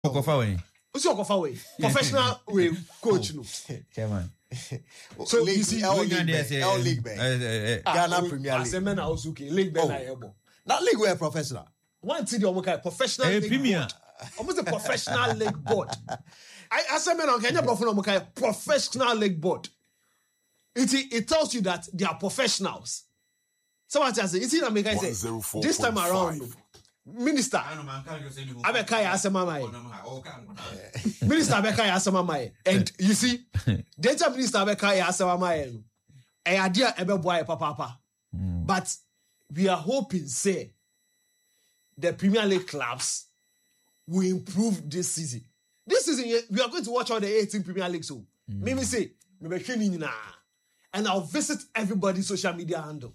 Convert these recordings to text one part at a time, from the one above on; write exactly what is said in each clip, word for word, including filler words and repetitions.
Okofa way. What's your Okofa way? Professional way coach no. Chairman. So league, you see, L League, L League, Ghana Premier League. Asemen na Osuke League Ben na ebo. That league were professional. One thing the omo professional league Premier. Almost a professional league board. I Asemen on Kenya professional omo professional league board. It it tells you that they are professionals. Someone says, you see that make I say this time around. Minister Abeka ya asema mai Minister Abeka ya asema mai and you see data Minister Abeka ya asema mai no e adia ebe boy papa papa but we are hoping say the Premier League clubs will improve this season. This season we are going to watch all the eighteen Premier Leagues so mm. me me say me be training na and I'll visit everybody's social media handle.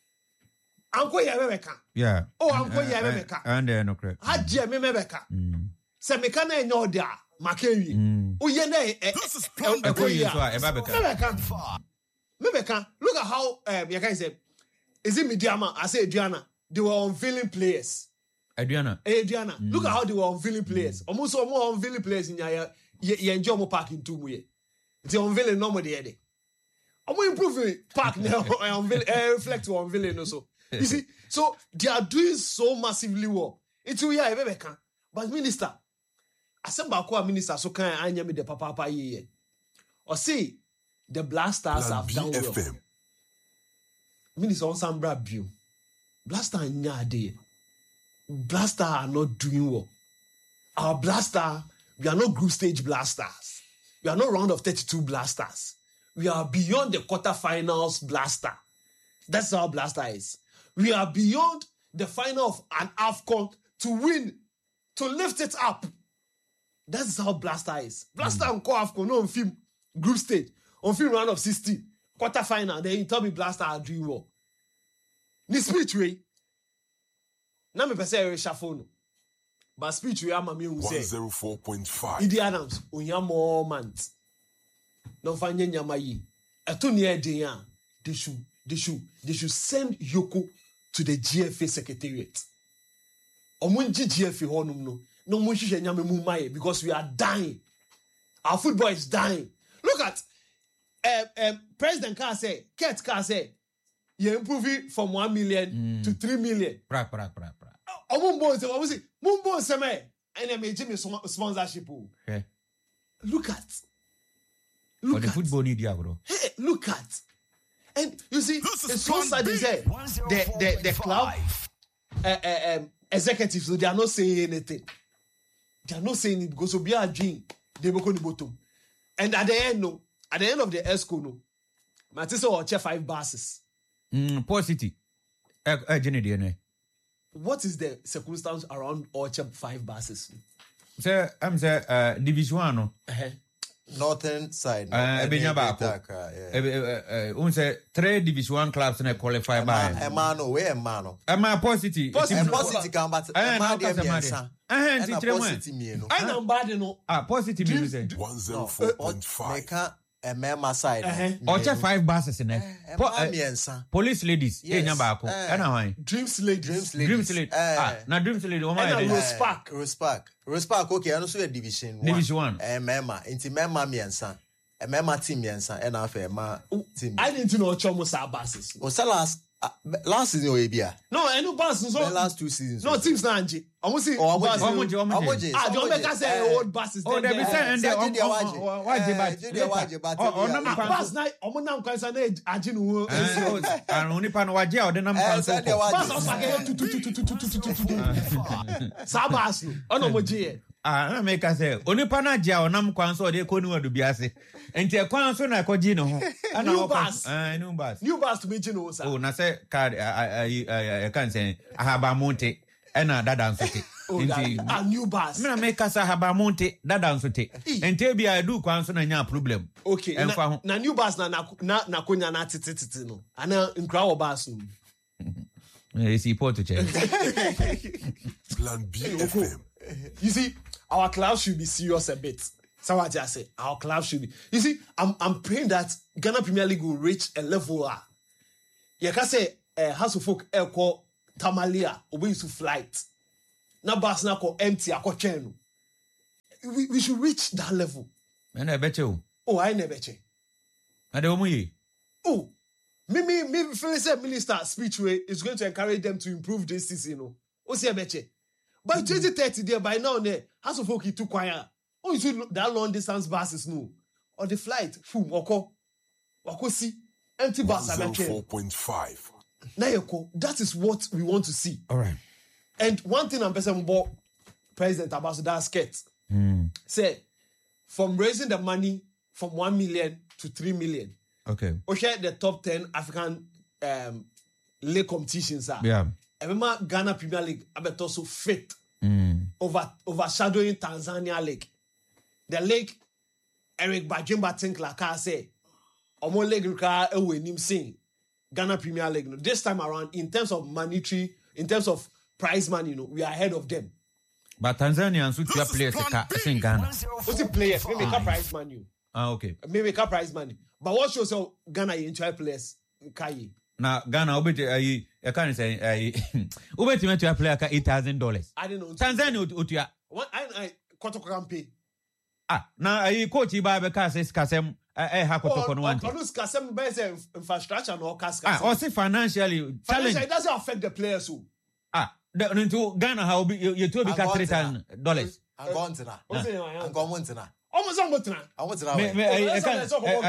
Anko ya mebeka. Yeah. Oh, anko ya mebeka. And there no correct. Haji me mebeka. Se meka na enyo dia makewi. O ye na e e ko ye so e ba beka. Mebeka. Mebeka. Look at how um you can say is it Mediama? I say Adriana. They were unveiling players. Adriana. Hey, Adriana. Mm. Look at how they were unveiling players. Almost mm. more unveiling players in ya ye enjoy mo park in two muye. It's unveiling no more there. I'm improving park now. Unveil reflect to unveiling also. You see, so they are doing so massively well. It's we are a can. But minister, I said Bakwa minister so can I me the papa papa ye. Or see the Blasters have done well. Minister on Sambra view. Blaster nyade. Blaster are not doing well. Our Blaster, we are not group stage Blasters. We are not round of thirty-two Blasters. We are beyond the quarterfinals Blaster. That's how Blaster is. We are beyond the final of an AFCON to win, to lift it up. That's how Blaster is. Blaster mm. and co AFCON, no on film group stage, on film round of sixteen, quarter final. Then you tell me Blaster are doing well. This speech way. Now me pese e shafo no. But speech way ama me hu say one oh four point five. Idi Adams onya more months. No fanya nyama yi. Eto ne eden a they should they should they should send Yoko to the G F A secretariat. Omunji G F A honum no. No munji nyame mu mai because we are dying. Our football is dying. Look at um, um, President Carr say, Kurt Carr say, you improve it from one million mm. to three million. Pra pra pra pra. Omumbo say, what was it? Mumbo say me, and I made him sponsorship. Okay. Look at. Look For the at. football need you, Hey, look at. And you see, it's so sad to say the the the club uh, uh, um, executives, so they are not saying anything. They are not saying it because we are doing they go the bottom. And at the end, no, at the end of the ESCO, no, Matisse will check five buses. Mm, Port City. Uh, uh, Jenny, what is the circumstance around Orchard five buses? Sir, I'm say uh, Division One. Uh-huh. Northern side. Uh, Benya Bako. Um, say three Division One clubs na qualify by. Emano, where Emano? Emma Port City. Port City can but Emma Diamond. Ah, and Port City mieno. I know bad no. Ah, Port City me say one oh four point five. Meka Emma side. Oche five buses in there. Police ladies. Eh, Nyamba Bako. Ana why? Dreams ladies. Dreams ladies. Dreams ladies. Ah, na Dreams ladies. O my. Rose Park. Rose Park. Rose Park. Okay, I know so division one. Division one. Eh, Emma. Inti Emma miensa. Emma team miensa. And after Emma team. I didn't know Chomo sa buses. O sa last last season we be. No, I know buses. The last two seasons. No teams na anji. Almost see. Almost. Almost. Ah, the Omega say old buses. Oh, they be saying they on waje but. Oh, no man. Bus na omo na nkwansa na aji no. And oni pa no waje a ode na nkwansa. Bus o sake tu tu tu tu tu tu tu tu. Sabas no. Ono mo je. Ah, na make say oni pa na aji a onam nkwansa ode ko ni wadu biase. Enti e kwanso na ekoji no ho. Ana New bus. Eh, new bus. New bus to me je no sir. Oh, na say card I I I can say ahaba monte. Ena dada nsote. Inti a new bus. Me na make kasa haba monte dada nsote. Enti bia edu kwanso na nya problem. Okay. Na, na new bus na na na konya na titi titi no. Ana nkra wo bus no. Eh, si poto che. Plan B F M. You see, our club should be serious a bit. So what I say, our club should be. You see, I'm I'm praying that Ghana Premier League will reach a level where you can say uh, House of Folk air call Tamalia obey to flight. Na bus na ko empty akọ chen no. we, we should reach that level. And I bet you. Oh, I never check. I don't know. Oh, me, me, me, Philip Minister speech way is going to encourage them to improve this season. You know, oh, see, I bet you. By twenty thirty, there by now, ne, House of Folk too quiet. Oh, you see that long distance buses, no, or the flight, boom, wako, wako see empty bus. one oh four point five. Now, that is what we want to see. All right. And one thing I'm saying about President about that skirt, Mm. say, from raising the money from one million to three million. Okay. We share the top ten African um, league competitions. Are. Yeah. I remember Ghana Premier League, I bet also fit Mm. over overshadowing Tanzania League. The league, Eric Bajimba think like I say, Omo League ka ewe nim sing Ghana Premier League. No, this time around, in terms of monetary, in terms of prize money, you know, we are ahead of them. But Tanzanians who two players in Ghana. What's the players? We make a prize money. Ah, okay. We make a prize money. But what shows how Ghana you enjoy players? Kai. Now Ghana, obeti ayi, I can't say ayi. Obeti me to play eight thousand dollars. I don't know. Tanzania utia. What I I Kotoko pay. Ah, now ayi coach iba be ka say kasem eh ha kotoko no wanti. Onus kasem be say infrastructure no kaska. Ah, or say financially challenge. It doesn't affect the players who. Ah, the into Ghana how be you to be three thousand dollars. I'm going to now. I'm going to now. Almost on what now? I want to know. Me me I can't.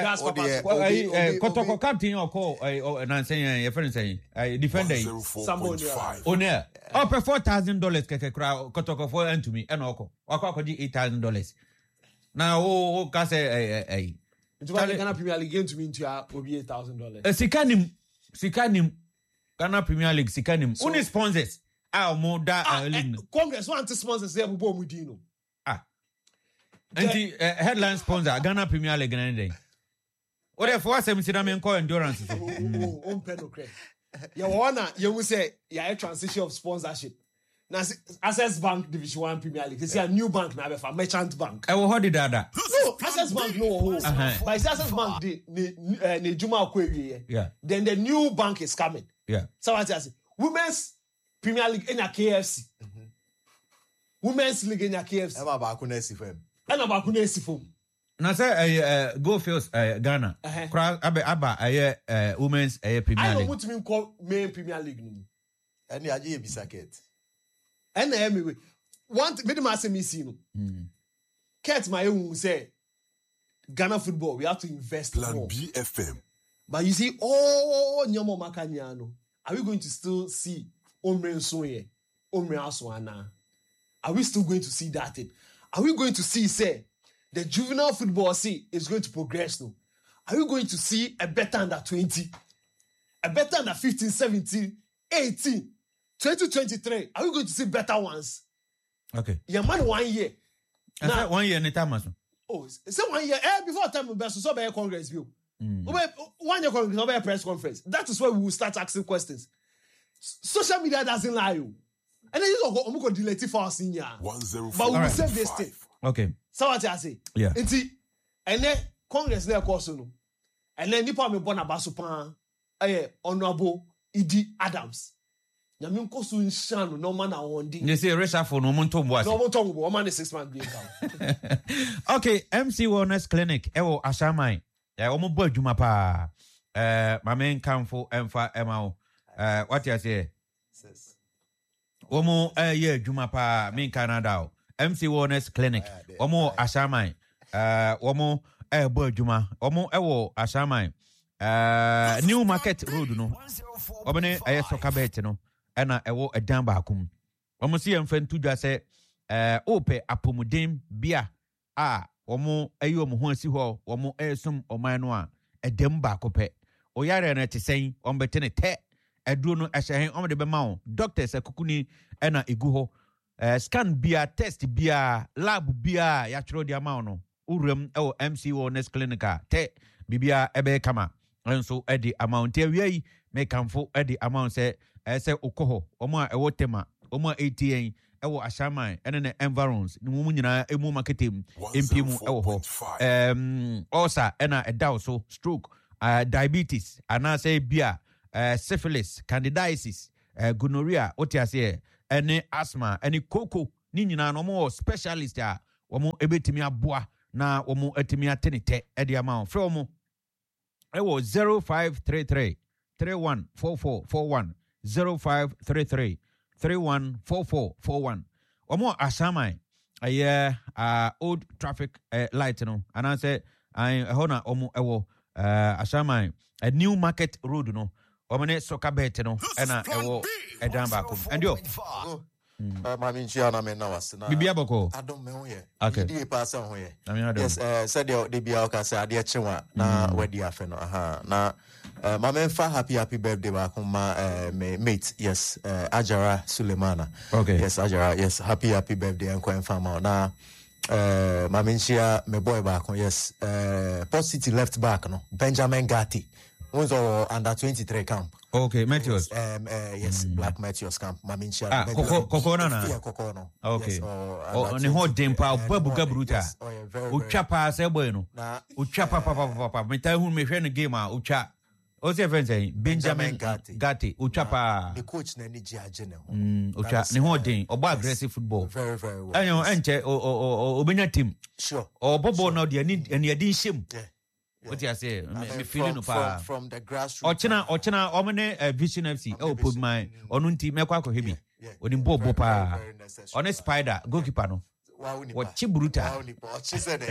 Obi- Kotoko captain or call I na say your friend say I defender. one oh four point five. Onia. Up four thousand dollars keke kra Kotoko for and to me and oko. Oko ko di eight thousand dollars. Now o o ka say eh eh. Into what Ghana Premier League game to me into a obi eight thousand dollars. Sikanim Sikanim Ghana Premier League Sikanim. Only sponsors. Ah mo da Ah, league. Congress want to sponsor say bubo mudino. And the uh, headline sponsor, Ghana Premier League, and day. What if for us, I'm saying, call endurance? Oh, oh, penocre. You wanna, you will say, yeah, a transition of sponsorship. Now, Access Bank Division One Premier League. It's a new bank now, for Merchant Bank. I will hold it that. No, Access Bank no. Uh-huh. But it's Access Bank the the the Juma Kweli. Yeah. Then the new bank is coming. Yeah. So what I say, Women's Premier League in a K F C. Women's League in a K F C. Eba ba kuna si fam. And about Kunesifo. Now, say, uh, go first, uh, Ghana. Uh-huh. Crowd, Abba, Abba, uh, women's uh, Premier I League. don't want to call main Premier League. Any aje bisaket. And anyway, one thing, me say me see no. Ket my own say Ghana football, we have to invest Plan more. B F M. But you see, oh, Nyomo Makanyano, are we going to still see Omre Nsoye, Omre Aswana? Are we still going to see that thing? Are we going to see, say, the juvenile football see is going to progress now? Are we going to see a better under twenty, a better under fifteen, seventeen, eighteen, twenty twenty-three? Are we going to see better ones? Okay. Yeah, man, one year. And Now- now, one year, anytime, also. Oh, say one year. Eh, before time we best so be a congress view. One year congress, no be a press conference. That is where we will start asking questions. S- Social media doesn't lie you. And then you go, I'm going to delete it for us in here. one oh But four we will point save this thing. five. Okay. So what I say? Yeah. It's and then Congress there course no. And then nipa me born abaso pan. Eh, Honorable Idi Adams. Nyame nkoso nshano no man na wondi. You say, Resha for no monto boys. No one talk about man is six months being come. Okay, M C Wellness Clinic. Ewo Ashamai. Eh, omo boy juma pa. Eh, my main camfo emfa emao. Eh, what you say? Sis. Omo eh yeah juma pa min Canada. M C Wellness Clinic. Omo Ashamai. Eh, omo eh boy juma. Omo ewo Ashamai. Eh, New Market Road no. Obene eh sokabet no. Ena ewo edan baakum. Omo si emfen tudwa se eh ope apomuden bia a omo ayo mo ho asi ho omo esum oman no a edem baako pe. Oyare na tesen ombete ne te eduro no ehyen omo de be ma wo doctors akukuni ena egu ho eh scan bia test bia lab bia ya twero de ama wo no urem ewo M C Wellness Clinic a te bibia ebe kama enso edi amount e wi me kamfo edi amount se ese okoho omo a ewo tema omo a eighty ewo Ashaman ene ne environs ni mu nyina emu marketing mpimu ewo ho um also ena edaw so stroke uh, diabetes ana say bia uh, syphilis candidiasis uh, gonorrhea otiase ene asthma ene koko ni nyina no mo specialist a wɔn ebetumi aboa na wɔn etumi atene te ɛde ama wɔn frɛ wɔn ɛwɔ zero five three three three one four four four one zero five three three three one four four four one wɔn asaman ɛyɛ uh, old traffic uh, light no anaasɛ ɛhɔ na wɔn ɛwɔ uh, asaman a new market road no wɔn ne soccer bet no ɛna ɛwɔ ɛdan baako ɛndio. Mami nchia na me na wase na Bibia boko adom me ho ye okay di pa sa ho ye yes eh said the bia o ka say ade chewa na wedi afe no aha na mama fa happy happy birthday ba kuma me mate yes Ajara Sulemana okay yes Ajara yes happy happy birthday and kwa mfa na eh mama nchia me boy ba ko yes eh Port City left back no Benjamin Gatti was under twenty-three camp. Okay, Matthews. Yes, um, uh, yes mm. Black Matthews camp. Mamincha. Ah, Coco, Coco, no, no. Yeah, Coco, no. Okay. Yes, oh, on the hot dempa, Babuga Bruta. Uchapa, say bueno. Uchapa, papa, papa. Me tell who me friend the game. Ucha. What's your friend saying? Benjamin Gatti. Gatti. Uchapa. The coach na Nigeria general. Mm. Ucha. The hot dem. Oba aggressive football. Very, very well. Anyo, enche. O, o, o, o, Obenya team. Sure. O, Bobo now. They need, and they didn't shame. Yeah. What you say? I mean, me feeling from, from, from the grassroots. Ochina, Ochina, Omene, uh, Vision F C. Oh, put my onunti mekwa ko hebi. Oni bo bo pa. On a spider, goalkeeper no. What chibruta. What she said.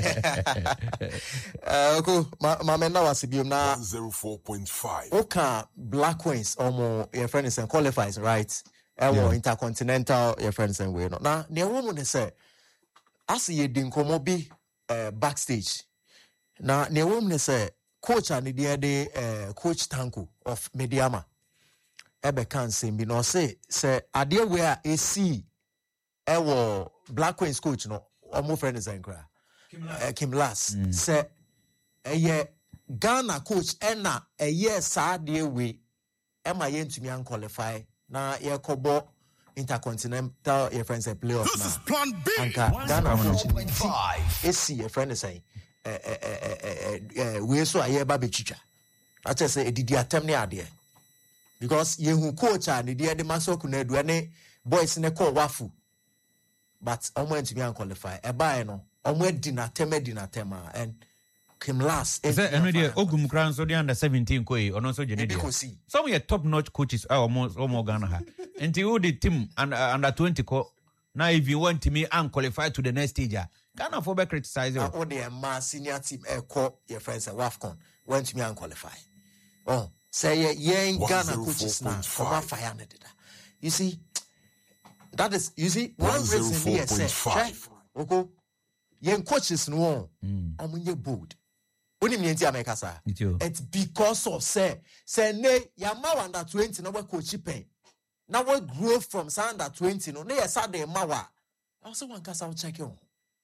Uh, go. Ma me na wasibium na zero four point five. Okay, Black Queens omo your friend is qualifies right. Ewo intercontinental your friends and we no. Na ne woman say as ye din komo bi backstage. Na ne woman say coach and the day uh, coach Tanko of Mediama ebe kan say bi no say say ade where A C ewo Black Queens coach no omo friend is enkra uh, Kim Lass mm. say eye Ghana coach ena eye sa ade we ema ye ntumi an qualify na ye kobo intercontinental your friends say playoff na this is plan B anka Ghana coach A C your friend is saying eh eh eh eh we so aye ba bechicha I just say edidi atem ne ade because ye hu coach and the de masoku na adu ne boys ne call wafu but omo ntimi an qualify e ba no omo edi na tem edi na tem and Kim Lass is that eno de ogum kran so de under seventeen ko e ono so je ne de some ye top notch coaches are almost almost Ghana ha until who the team and uh, under twenty ko now if you want me and qualify to the next stage Ghana for be criticize you all the ma senior team e call your friends WAFCON went me and qualify oh say ye Ghana coaches now come fire na dida you see that is you see one reason here say okay ye coaches no omunye bold oni mi enti America sa it's because of say say ne yama under twenty no we coach pen now we grow from under twenty no ne yesa de mawa I also want kasa check you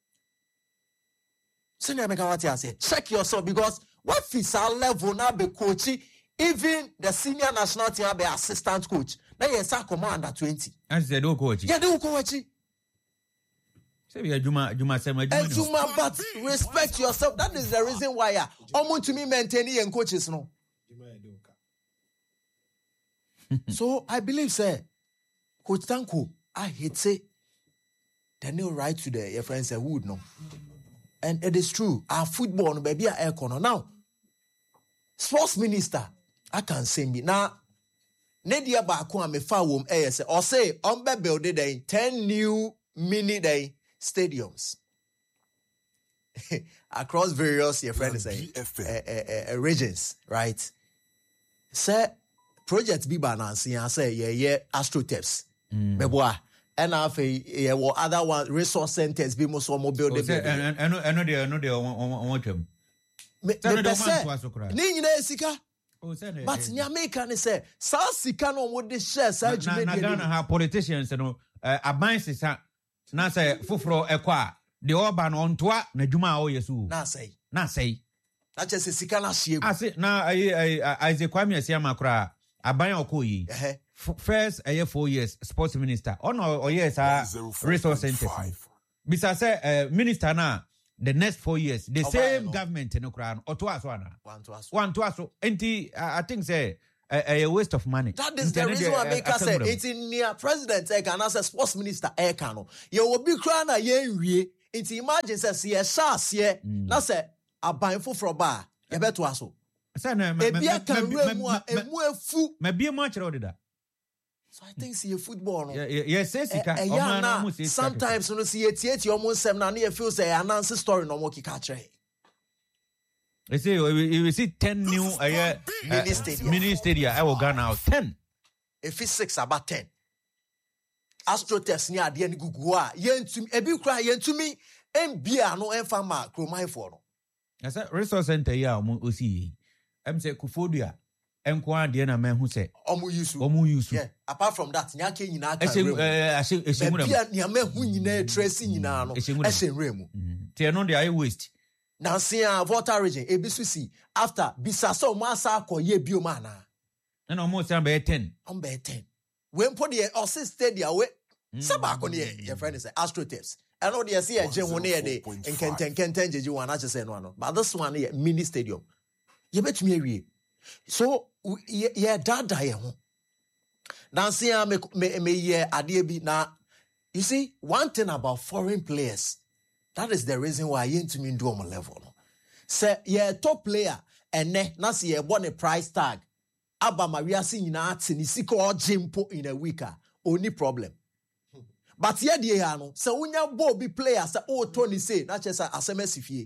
senior America what you say check yourself because what physical level now be coaching even the senior national team be assistant coach na yesa command under twenty and say do coach yeah do coach say we Juma Juma say my Juma but respect yourself that is the reason why ya omo to me maintain your coaches no so I believe say Coach Tanko I hate say the new right to the your friends wood no and it is true our football no baby a air corner now sports minister I can say me now Nedia Baku and me fa wom eh say or say on be build day ten new mini day stadiums across various your friends say uh, uh, uh, regions right say project be balance and say yeah yeah AstroTurfs beboa and afi yeah what other one resource centers be most more build the and and and no dey no dey on twem me be say ni nyina sika but nyameka ne say sa sika no mo de share sa adwuma na Ghana ha politicians no aban sisa na say foforo ekwa de oba no ontoa na dwuma a oyesu na say na say na chese sika na hie ase na ai Isaac Kwame Asiama kra aban okoyi first aye four years sports minister ono oyes a resource centers bisa say minister na the next four years the same government no kra oto aso ana one to aso enti I think say a, a waste of money. That is the reason why make us say it's in near president e can as sports minister e can no. You will be crying na ye wie It's imagine says ye shas ye. Na say aban foforɔ ba ye beto aso. Say na me Ebi aka remu a emu efu. me be much road da. So I think see football no. Yeah, yeah, say sika. Eh, yeah, na, sometimes you know see it yet your own sem na na feel say announce story no more kika kire. They say we see ten new uh, uh, Mini stadium. Mini stadium. I will go now ten. If it's six about ten. AstroTurf ni ade ni gugu a yentum ebi kura yentumi embia no emfa ma kromai for no. I said resource center ya omo osi. Em say Kufodua enko ade na man hu say Omo use. Omo use. Yeah, apart from that nyake nyina ka. Ese ese ese mu na. Bia ni amahu nyina trace nyina no. Ese nremu. Tie no dey waste. Na see a Volta region ebi so si after bisasa omo asa akoye bioma na. Na omo say be ten. On be ten. When put the Osi Stadium, we Sabako near your friend is AstroTurf. I know they see a gym one near the and Kenten Kenten Jeju one, I just say no, but this one here, mini stadium. You bet me, so yeah, that die. Now, see, I me me yeah, Adiebi now. You see, one thing about foreign players, that is the reason why you into me do on level. Say, yeah, top player, and ne, now see, you want a price tag. Aba Maria si nyina ate ni sika ojimpo in a week only problem. But here the ya no se unya ball be player se o Tony say na chesa aseme sifie.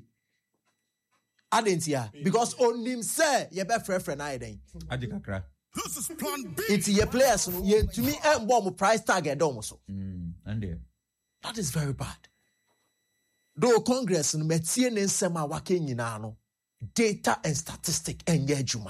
Adentia because onim say ye be frɛ frɛ na eden. Adi kakra. This is plan B. It's ye players no ye to me embo mo price tag e dom so. Mm, and there. That is very bad. Though Congress no metie ne nsɛm a waka nyina no data and statistic enye adwuma.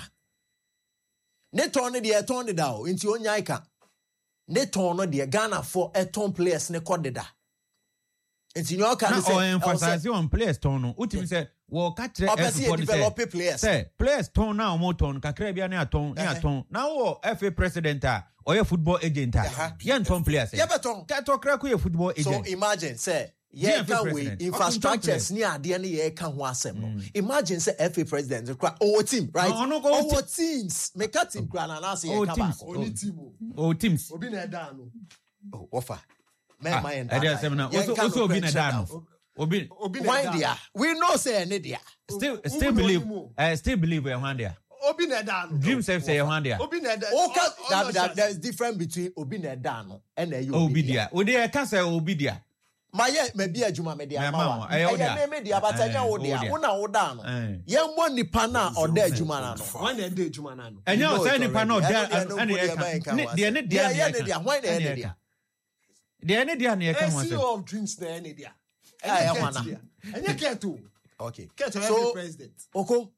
Ne turn no de turn it down into onyaika. Ne turn no de Ghana for a turn players ne kodeda. Into no can say or emphasize on players turn no. Utim say wo ka tre e develop players. Say players turn now mo turn kakra bia na turn na turn. Now wo F A president a or your football agent a. Yen turn players. Yeah beton. Ka to kra ko your football agent. So imagine say yeah, can we infrastructures near the end year can wasem. Imagine say F A president our team, right? Our teams make a team grand and I say only team. Oh teams. Obi na da no. Oh, offer. Man, my end. Also, also Obi na da no. Obi Obi na why da. dia? We know say any dia. Still, still believe. I still believe we are one there. Obi na da no. Dream self say one there. Obi na da. Okay, that that there's difference between Obi na da no and you. Obi dia. We dey can say Obi dia. My yeah, maybe a juma media. Ma I media, but I know dia. Una oda no. Yen mo nipa na oda juma na no. One na dey juma na no. Enyo say nipa na oda and e dia ne dia dia ne dia. Why na dia? Dia ne dia na e kan C E O of drinks na ne dia. Ah, ya wana. Enye keto. Okay. Keto so president. Oko.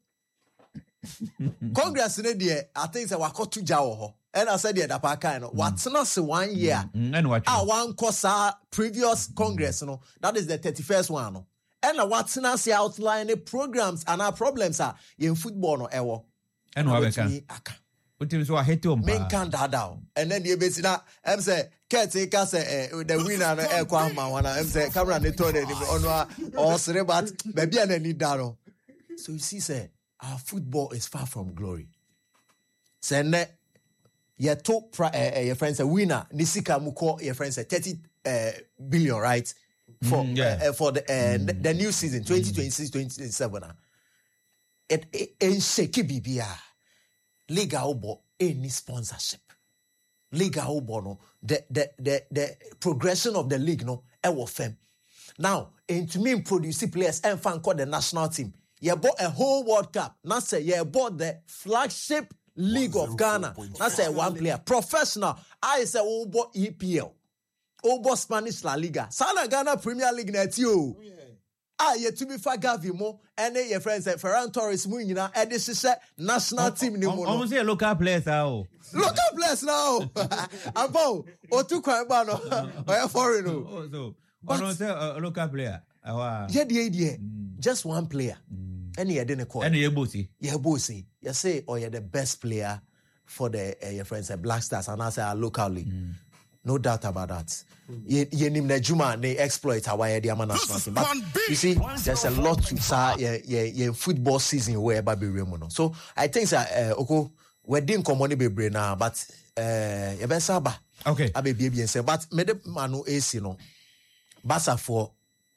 Congress ne dia, I think say wakotu ja wo ho. And I said, yeah, that part kind of what's not so one year. And what I one course our previous Congress, no, that is the thirty-first one. No. And what's not see outline the programs and our problems are in football no ever. And what can what is what I hate to men can that down. And then you basically I'm say caretaker say the winner no air kwama one I'm say camera ne told on or cerebat baby and need that. So you see, say our football is far from glory. Say ne your top uh, uh, your friends a winner nisika muko your friends a thirty uh, billion right for mm, yeah. uh, uh, for the uh, mm. the, the new season twenty twenty-six twenty twenty-seven uh. it in shake bibia liga obo any sponsorship liga obo no the the the the progression of the league no e wo fam now and to me produce players and fan call the national team you bought a whole world cup now say you bought the flagship League of Ghana. That's say one player. Professional. I say Obo E P L. Obo Spanish La Liga. Sana Ghana Premier League net you. Ah, ye to be fa Gavi mo. And your friends say Ferran Torres mo nyina. And this is national team ni mo. Almost say local players now. Local players now. Abo. O tu kwa ba no. O ya foreign no. Oh so. But say a local player. Yeah, the idea. Just one player. And you didn't call. And you bossy. You bossy. You say, oh, you're the best player for the uh, your friends, the Black Stars, and I say locally. Mm. No doubt about that. You you name the Juma, they exploit our idea national team. But you see, there's a lot to say. Yeah, yeah, yeah. Football season where Baby Remono. So I think that uh, okay, we didn't come on the brain now, but uh, you better saba. Okay. I be baby and say, but me the manu is you know, Basa for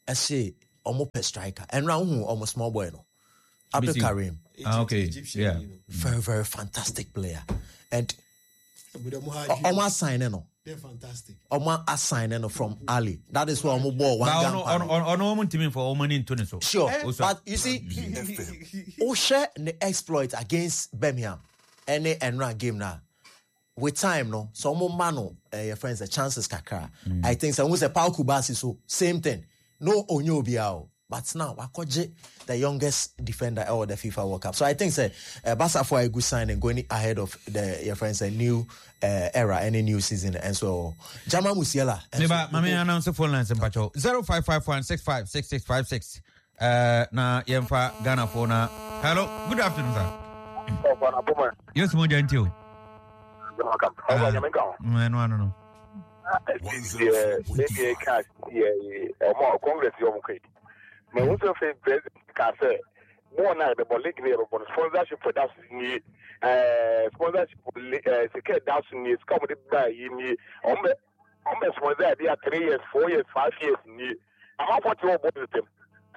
I say almost per striker and round who almost small boy no. Abdul Karim. Ah, okay. Egyptian, Yeah. you know. Very, very fantastic player. And With the Muhaji, Oma sign no. they're fantastic. Oma assign no from Ali. That is why Omo ball one But gun. on on on on team for Oman in Tunis. Sure. Also. But you see, Oshe the exploit against Birmingham. Any Enra game now. With time, no, so more mano, uh, your friends, the chances kakra. Mm. I think someone say Paul Kubasi, so same thing. No Onyo Biao. But now, Wakoje, the youngest defender of the FIFA World Cup. So I think, say, uh, Basa for a good sign and going ahead of the your friends, a new uh, era, any new season, and so Jama Musiala. Neba, mami announce the phone lines in Pacho zero five five one six five six six five six. Uh, na Yemfa Ghana phone. Hello, good afternoon, sir. Yes, mo gentio. How you go? No, no, no. Yeah, maybe cash. Yeah, or more Congress. You okay? Me also say president Kase. More now the league level, but sponsorship for that ni. Uh, sponsorship uh, secure that ni. Come with buy ni. Ombe, ombe sponsor there three years, four years, five years ni. I'm not what you want with them.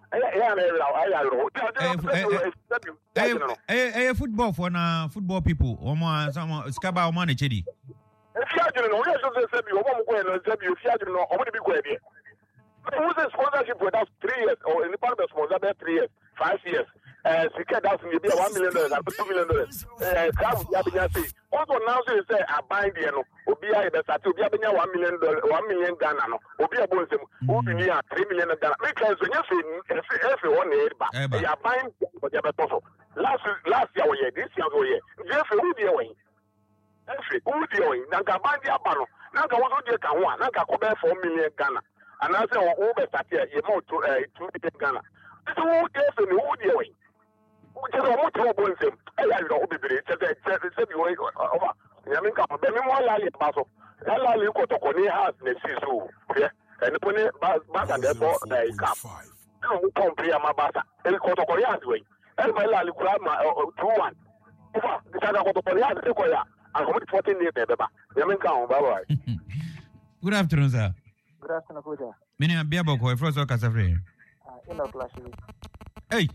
Hey, football for na football people. Omo some skaba omo na chedi. If you are doing no, you just say you omo go and say you if you are doing no, omo be go here. Who's the sponsorship for that three years or any part of the sponsor there three years, five years? Uh, secure that's maybe one million dollars, two million dollars. Uh, crowd ya say. Also now say say I buy the no. Obi a be start obi a be one million dollar, one million Ghana no. Obi a bon say who be near three million Ghana. Because when you say every one year back, you are buying for the better. Last last year we this year we year. Just who the way. Every who the way. Nanka buy the abano. Nanka wo dey ka ho. Nanka ko be four million Ghana. And I say who be start here, you more to two million Ghana. So who dey say who the way. Just what you want them. I like the obi bere. Say say say you over. Ya min ka be mi mo la le ba so. La la le ko to ko ni house na si so. Yeah. And put it ba ba ka dey for the cap. No come play ma ba sa. El ko to ko ya we. El ba la le kura ma two one. Over. The sada ko to ko ya se ko ya. And come fourteen years be ba. Ya min ka on bye bye. Good afternoon, sir. Good afternoon, Kuja. Many a biabo ko e fro so kasafre. Ah, ino class. Hey.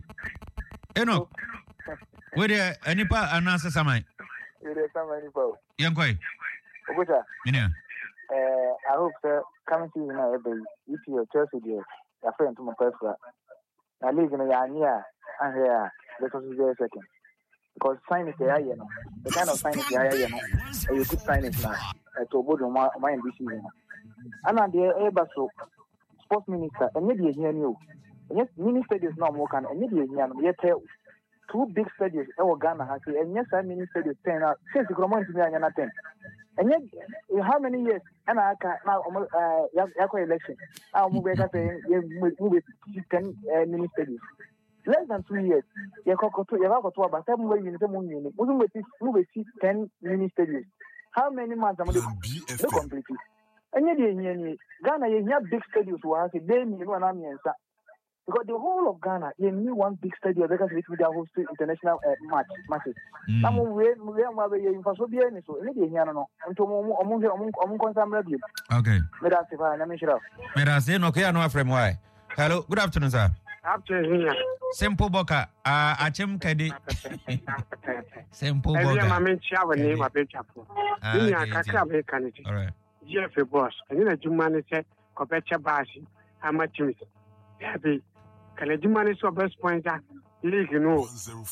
Eno. Where there any pa anasa samai? You there somebody for? Yankoi. Kuja. Many. Uh, I hope sir coming to you now every if you Chelsea there. Your friend to my first flat. Now league in a year and here let us do a second. Because sign is there, you know. The kind of sign is there, you know. And you could sign it now. To board on my mind this season. And I'm the Abaso sports minister, and maybe here new. Yes, mini stadiums now more can, and maybe here, yet two big stadiums, our Ghana has, and yes, I mini stadiums ten out since the Roman to me and nothing. And yet, in how many years, and I can now, uh, Yako election, I'll move back saying, you move ten mini stadiums. Less than two years, Yako to Yako, but seven ways in the moon, move ten mini stadiums. How many months am I going to complete it? And yet, Ghana, you have big stadiums who have a day, you know, and answer. Because the whole of Ghana, you need one big stadium because we are hosting international uh, match matches. Now, we we are in for so be any so. Any day, no, until among among among consam review. Okay. Me da se fa na me shira. Me da se no ke no from why. Hello, good afternoon, sir. Afternoon. Simple Boka, uh, Achem Kedi. Simple Boka. Every moment, I will name a bit of it. I can't make it. All right. Jeffrey Boss, and then a Jumani said, Copecha Bashi, I'm a Timmy. Happy. Can a Jumani so best point that league, you know?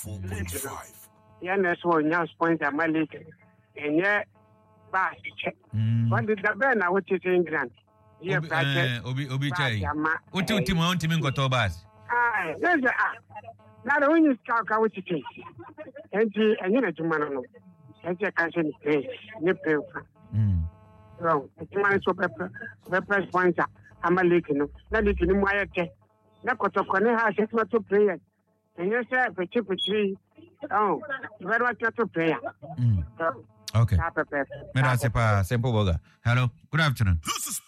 Yeah, that's one young point at my league. And yet, Bash check. What did the Ben I would say in England? Yeah, Obi Obi Chai. What do you want to mean go to Bass? Ah, there's a now the winning scout, I would say. And you know, Jumano. And you can't say, Nipple. Wrong. The Jumani so pepper, pepper pointer. I'm a league, you know. Not league in my head. Nakotokone has a to prayer. And you say, a chip tree. Oh, very much to prayer. Okay. Merci pas Simple Boga. Hello. Good afternoon.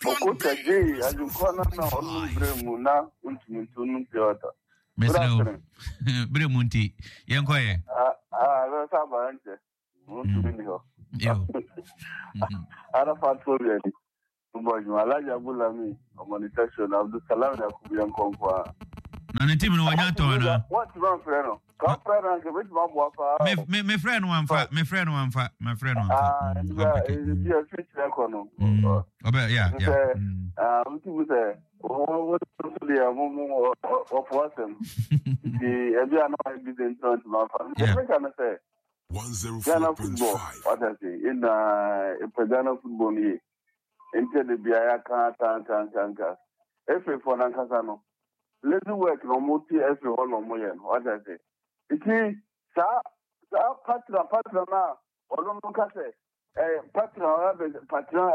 Good afternoon. Bremunti. Yankoye. Ah, ah, sabarante. Muito bem, ó. Eu. Ara fato sobre. boy, you Alaja Bulami, Monetization of the Salam Yakubian Conqua. And the team in Wanyatona. What's wrong, friend? Come, friend, and which my wife. My friend, one fat, my friend, one fat, my friend, one fat. Ah, yeah, a switch economy. Oh, yeah, yeah. Um, we say, oh, what's the Momo of Watson? The Abiano business front, my family. What can I say? one oh four point five. What I say in a Ghana football here. Until the Biaya can't, can't, can't, can't, can't. If we for Nankasano, let's work no more tea as we all know. What I say. It is, sir, sir, Patra, Patra now, or don't look at it. Patra, Patra,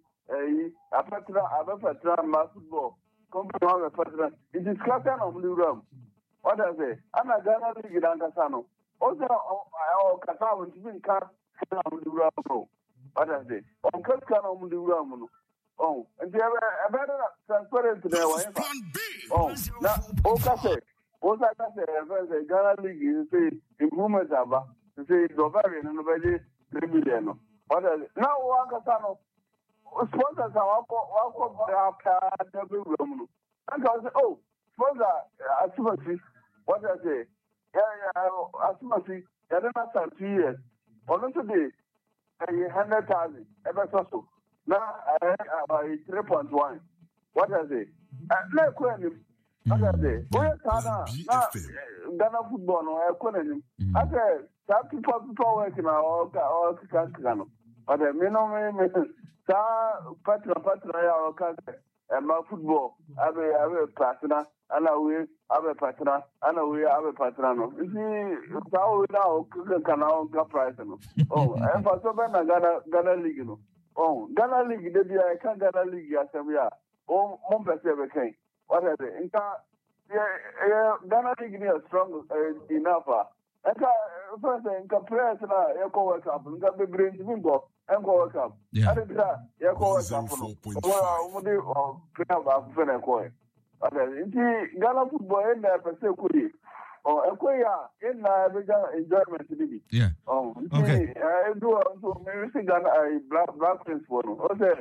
a Patra, a Patra, my football. Come to have a Patra. It is Clatan of the room. What I say. I'm a Ghana League in Nankasano. Also, our Qatar will be car on the room. What I say? On Cascan on the room. Oh, and they have a better transparent to their wife. Oh, now, okay. What I say, Ghana League is say improvement about to say Bavarian and nobody Rebellion. What I say? Now, Wakasano sponsors are walk up the room. And I say, oh, sponsor, as what I say. Yeah, yeah, as much as I don't have two years. On today, a hundred thousand, ever so. Now I have three point one. What I say? No question. What I say? Where's Ghana? Ghana football, no, I couldn't. I said, some people people working now, or Ghana. But I mean, no, me, Sir, Patra, Patra, or Ghana. And my football, I have a partner, and I will have a partner, and I will have a partner. You see, how we now can now get price. Oh, and for so many Ghana Ghana League. Oh, Ghana League, the I can't Ghana League as we are. Oh, Montpellier came. What are they? In yeah, Ghana League is strong enough. And first, in comparison, I go work up, and got the brain to go. And go work up. Yeah. And it's that, you go work up. Well, what do you pick up a friend and coin? Okay, Ghana football in there, per se, could you? Oh, a queer in the enjoyment to be. Yeah. Oh, okay. I do also maybe Ghana a black black prince for no. Okay.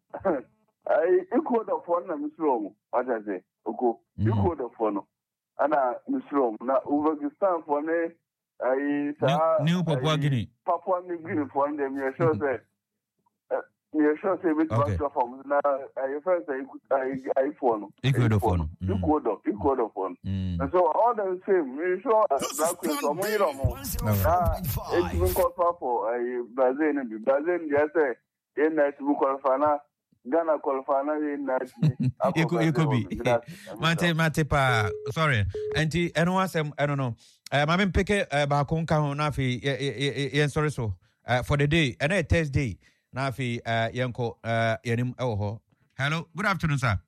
I equal the phone and Miss Rome. What I say? Okay. Equal the phone. And uh, Miss Rome. Now, Uzbekistan for me. I New Papua Guinea. Papua New Guinea for them. You're sure say. You're sure say which one from now. I first I I phone. Equal the phone. Equal the equal the phone. And so all the same. You sure black queen from me no. Ah, it's been called for a Brazil. Brazil just say in that book qualify now. Ghana qualify now in that. It could be. Mate mate pa. Sorry. Auntie, anyone say I don't know. Um, I'm in pick a balcon count nafi yen sorry so uh, for the day and a test day nafi uh yanko uh yenim oh. Hello, good afternoon, sir.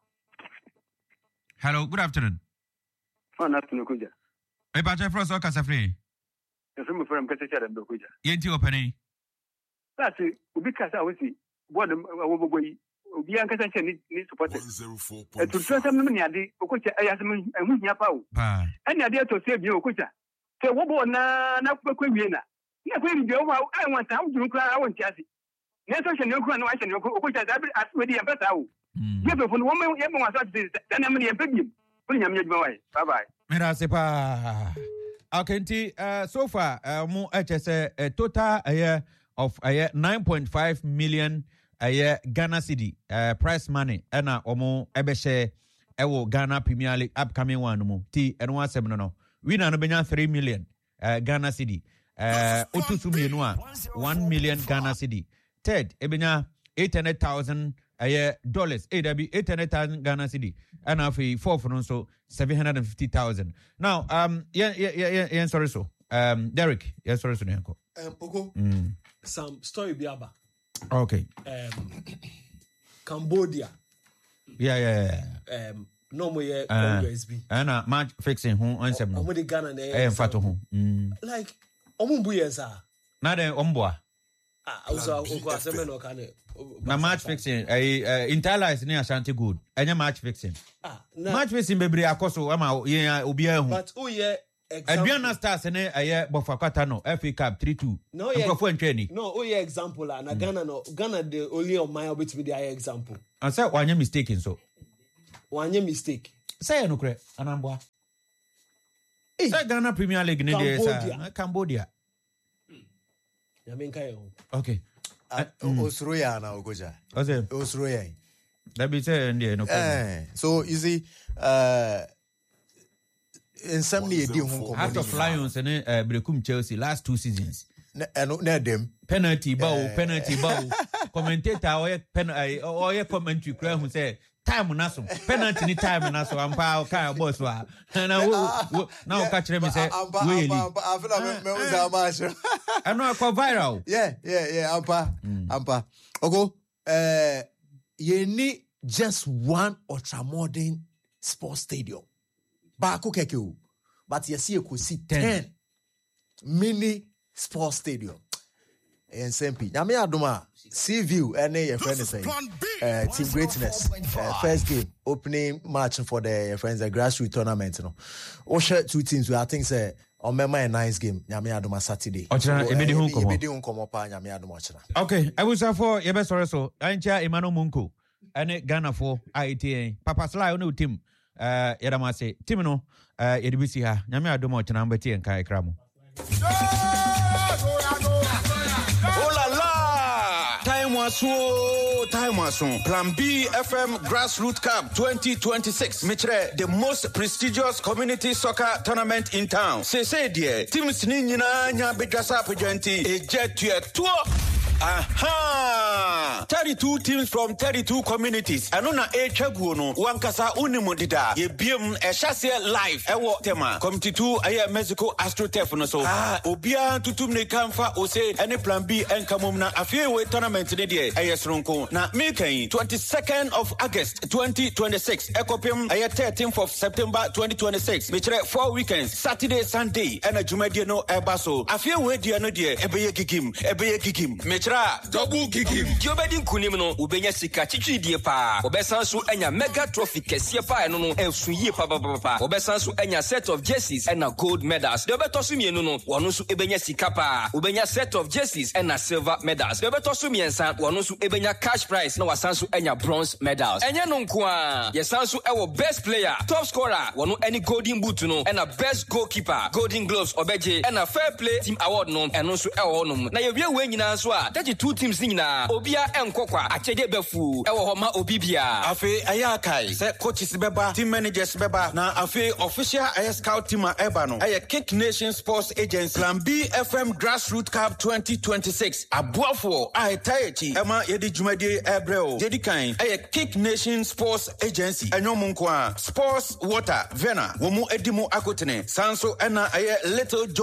Hello, good afternoon. Good afternoon, Kuja. My patron from Soka Safri. The film from Kessler and Kuja. Yenti opening. That's it. We because I was see what we be anxious and need support. To trust them, Nadi, Okucha, I asked him, and we have out. And idea to save you, Okucha. So, what about na Quina? Yeah, when you go out, I want to cry. I want Chassis. Yes, I can no crown, I can no Okucha, as with the ambassador. Yes, but one woman, everyone was this, then I'm in Piggy. Putting him your way. Bye bye. Merasepa. Okay, uh, so far, uh, more H S a total a year of a year nine point five million. Aye Ghana cedi uh, prize money ena omo ebeshe ewo Ghana Premier League upcoming one mo ti eno asem no no winner no benya three million uh, Ghana cedi uh otutu mienu a one million Ghana cedi third ebenya eight hundred thousand aye dollars eh that be eight hundred thousand Ghana cedi and afi fourth no so seven hundred fifty thousand now um yeah yeah yeah yeah sorry so um Derek yeah sorry so nko um Oko mm. some story biaba. Okay. Um, Cambodia. Yeah, yeah, yeah. Um, no more U S B. And uh, match fixing who on some. Omo de Ghana na. Eh, fato who. Like, omo buye sa. Na de omboa. Ah, also oko aseme no kan. Na match fixing. Eh, Interlice ni Ashanti Good. Enya match fixing. Ah, match fixing bebre akoso ama ye obia hu. But oh yeah, Adriana Stars ne aye Bofakwata no F A Cup three two. No, yeah. No, oh yeah, example la. Na Ghana no Ghana the only on my bit with the example. And say one mistake so. One mistake. Say no kre anambwa. Say Ghana Premier League ne dey say Cambodia. Ya menka yo. Okay. Osroya na ogoja. Ose Osroya. That be say ndie no problem. So you see uh in some near di home Heart of Lions and uh, Brekum Chelsea last two seasons. And not them penalty bow, penalty bow. Commentator or pen or your commentary crowd who say time naso penalty ni time naso ampa kind of boss wa. Now now catch them say really. I feel like me was a match. I know I go viral. Yeah, yeah, yeah. Ampa, ampa. Ogo, uh, you need just one ultramodern sports stadium. Baako keke, but you see you could see ten mini sports stadium. And Sempi, Nyame Adoma, Sea View, and your friend is saying, uh, Team Greatness, uh, first game, opening match for the your friends, the grassroots tournament. You know, Osha two teams. We I think say on my mind nice game. Nyame Adoma Saturday. Ochana, ebedi hun komo. Ebedi hun komo pa Nyame Adoma ochana. Okay, I was for your best so. Ancha Emmanuel Munko, and Ghana for I T A. Papa Sly on team. Uh, Yadamase, team no. Uh, Edibisi ha. Nyame Adoma ochana mbeti en kai kramo. Time was so, time was so. Plan B F M Grassroots Cup twenty twenty-six. Mitre, the most prestigious community soccer tournament in town. Say, say, dear, teams Nina, Nya Bedasa Pajenti, a jet to a tour. Aha! thirty-two teams from thirty-two communities. Anona e chaguno. Wankasa unimodida. Ye biem e chassis live. E wo tema. Committee two aye Mexico AstroTurf no so. Ah, obia tutum ne kamfa ose any plan B en kamum na afiewe tournament ne die. Aye sronko. Na mekan twenty-second of August twenty twenty-six. Ekopim aye thirteenth of September twenty twenty-six. Mitre four weekends. Saturday, Sunday. Ena jumedie no ebaso. Afiewe die no die. Ebeye gigim. Ebeye gigim. Mitre double gigim. Diobedi kunim no ubenya sika chichi die pa. Obesan so enya mega trophy kese pa eno no ensu yie pa pa pa. Obesan so enya set of jerseys and gold medals. Diobeto so mienu no wono so ebenya sika pa. Ubenya set of jerseys and silver medals. Diobeto so miensa wono so ebenya cash prize na wasan so enya bronze medals. Enya no nko a yesan so ewo best player, top scorer, wono any golden boot no and a best goalkeeper, golden gloves obeje and a fair play team award no eno so ewo no. Na ye wie we nyina so a thirty-two teams nyina obia enkokwa achede befu ewo homa obibia afi ayakai se coaches beba team managers beba na afi official air scout team eba no aye Kick Nation Sports Agency Plan B F M Grassroots Cup twenty twenty-six abuafo ai taechi ema yedi jumadi ebreo yedi kan aye Kick Nation Sports Agency enyomunko a sports water vena wo mu edimu akotene sanso ena aye little